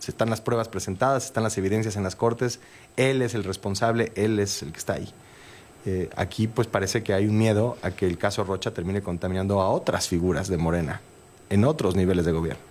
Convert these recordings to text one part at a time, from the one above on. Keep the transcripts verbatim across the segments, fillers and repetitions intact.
Están las pruebas presentadas, están las evidencias en las cortes, él es el responsable, él es el que está ahí. Eh, aquí pues parece que hay un miedo a que el caso Rocha termine contaminando a otras figuras de Morena, en otros niveles de gobierno.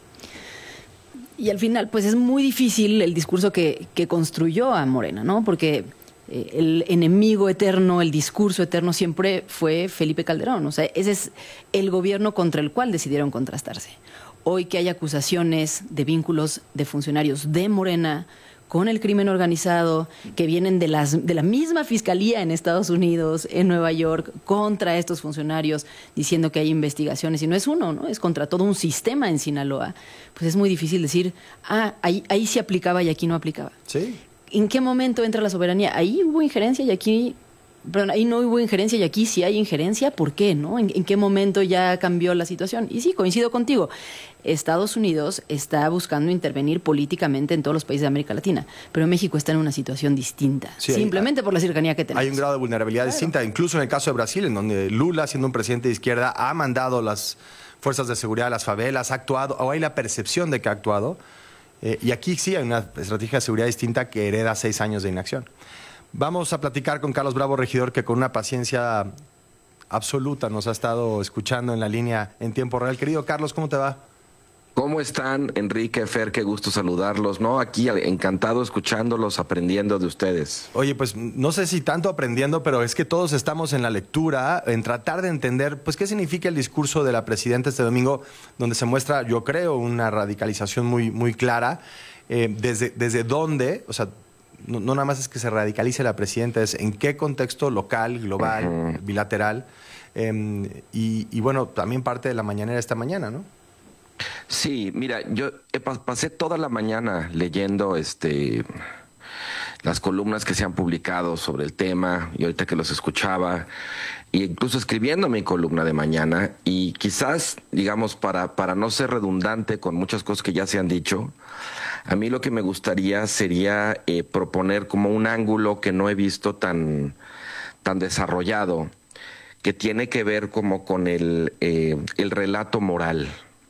Y al final, pues es muy difícil el discurso que, que construyó a Morena, ¿no? Porque eh, el enemigo eterno, el discurso eterno siempre fue Felipe Calderón. O sea, ese es el gobierno contra el cual decidieron contrastarse. Hoy que hay acusaciones de vínculos de funcionarios de Morena con el crimen organizado, que vienen de, las, de la misma fiscalía en Estados Unidos, en Nueva York, contra estos funcionarios, diciendo que hay investigaciones, y no es uno, ¿no? Es contra todo un sistema en Sinaloa. Pues es muy difícil decir, ah, ahí, ahí sí aplicaba y aquí no aplicaba. Sí. ¿En qué momento entra la soberanía? Ahí hubo injerencia y aquí... Perdón, ahí no hubo injerencia y aquí sí hay injerencia. ¿Por qué, no? ¿En, ¿En qué momento ya cambió la situación? Y sí, coincido contigo. Estados Unidos está buscando intervenir políticamente en todos los países de América Latina, pero México está en una situación distinta, sí, simplemente hay, por la cercanía que tenemos. Hay un grado de vulnerabilidad claro. distinta, incluso en el caso de Brasil, en donde Lula, siendo un presidente de izquierda, ha mandado las fuerzas de seguridad a las favelas, ha actuado, o hay la percepción de que ha actuado, eh, y aquí sí hay una estrategia de seguridad distinta que hereda seis años de inacción. Vamos a platicar con Carlos Bravo, regidor, que con una paciencia absoluta nos ha estado escuchando en la línea en tiempo real. Querido Carlos, ¿cómo te va? ¿Cómo están, Enrique, Fer? Qué gusto saludarlos, ¿no? Aquí encantado escuchándolos, aprendiendo de ustedes. Oye, pues no sé si tanto aprendiendo, pero es que todos estamos en la lectura, en tratar de entender, pues, qué significa el discurso de la presidenta este domingo, donde se muestra, yo creo, una radicalización muy, muy clara. Eh, desde, desde dónde, o sea, No, no nada más es que se radicalice la presidenta, es en qué contexto local, global, uh-huh. bilateral, eh, y, y bueno, también parte de la mañanera esta mañana, ¿no? Sí, mira, yo pasé toda la mañana leyendo este las columnas que se han publicado sobre el tema, y ahorita que los escuchaba, e incluso escribiendo mi columna de mañana, y quizás, digamos, para, para no ser redundante con muchas cosas que ya se han dicho, a mí lo que me gustaría sería eh, proponer como un ángulo que no he visto tan, tan desarrollado, que tiene que ver como con el, eh, el relato moral.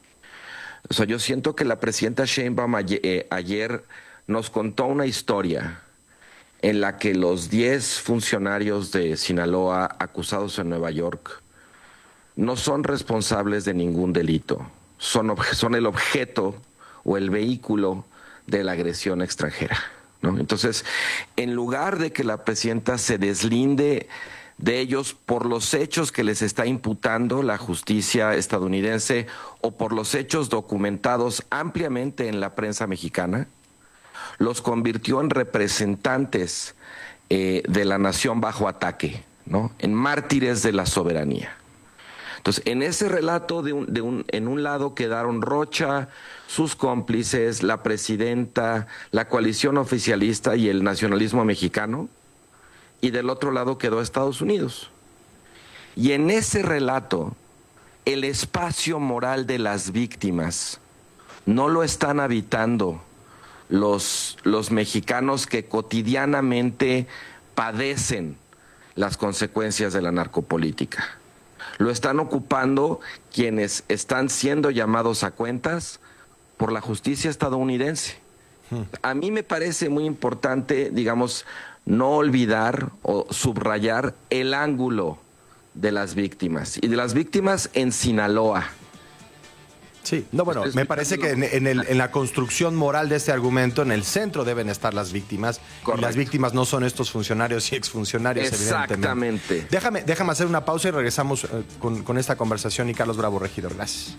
O sea, yo siento que la presidenta Sheinbaum ayer, eh, ayer nos contó una historia en la que los diez funcionarios de Sinaloa acusados en Nueva York no son responsables de ningún delito, son, son el objeto o el vehículo de la agresión extranjera, ¿no? Entonces, en lugar de que la presidenta se deslinde de ellos por los hechos que les está imputando la justicia estadounidense o por los hechos documentados ampliamente en la prensa mexicana, los convirtió en representantes eh, de la nación bajo ataque, ¿no? En mártires de la soberanía. Entonces, en ese relato, de un, de un, en un lado quedaron Rocha, sus cómplices, la presidenta, la coalición oficialista y el nacionalismo mexicano, y del otro lado quedó Estados Unidos. Y en ese relato, el espacio moral de las víctimas no lo están habitando los, los mexicanos que cotidianamente padecen las consecuencias de la narcopolítica. Lo están ocupando quienes están siendo llamados a cuentas por la justicia estadounidense. A mí me parece muy importante, digamos, no olvidar o subrayar el ángulo de las víctimas, y de las víctimas en Sinaloa. Sí, no, bueno, me parece que en, en, el, en la construcción moral de este argumento, en el centro deben estar las víctimas. Correcto. Y las víctimas no son estos funcionarios y exfuncionarios, exactamente. Evidentemente. Déjame, déjame hacer una pausa y regresamos eh, con, con esta conversación. Y Carlos Bravo, regidor, gracias.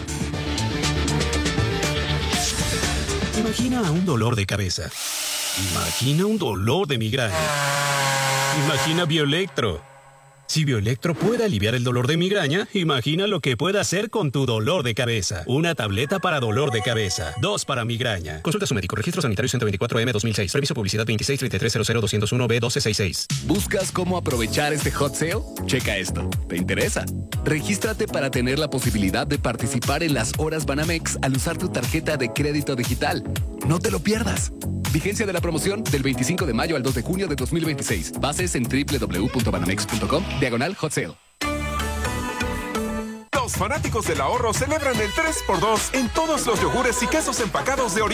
Imagina un dolor de cabeza. Imagina un dolor de migraña. Imagina Bioelectro. Si Bioelectro puede aliviar el dolor de migraña, imagina lo que puede hacer con tu dolor de cabeza. Una tableta para dolor de cabeza. Dos para migraña. Consulta a su médico. Registro sanitario ciento veinticuatro M dos mil seis. Permiso publicidad veintiséis treinta y tres cero cero doscientos uno B doce sesenta y seis. ¿Buscas cómo aprovechar este hot sale? Checa esto. ¿Te interesa? Regístrate para tener la posibilidad de participar en las horas Banamex al usar tu tarjeta de crédito digital. No te lo pierdas. Vigencia de la promoción del veinticinco de mayo al dos de junio de dos mil veintiséis. Bases en doble u doble u doble u punto banamex punto com, diagonal hot sale. Los fanáticos del ahorro celebran el tres por dos en todos los yogures y quesos empacados de Oriente.